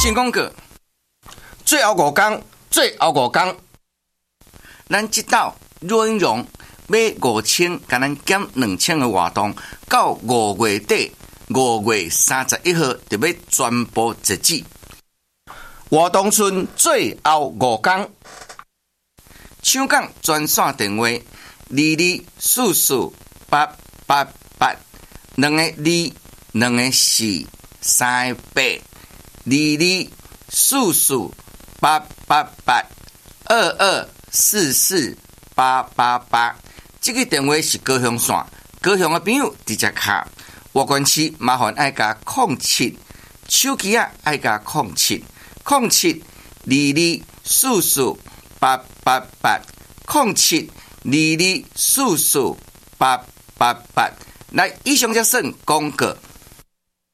进广告，最后5天，咱这道内容买5000，甲咱减2000的活动，到5月底，5月31号就要全部截止。活动剩最后5天，抢讲专线电话22448888，2个2，2个4，3个8，222448888，这个电话是高雄线，高雄的朋友直接卡。外关市麻烦爱加07，手机啊爱加07，22448888，07，22448888。来，以上就算广告。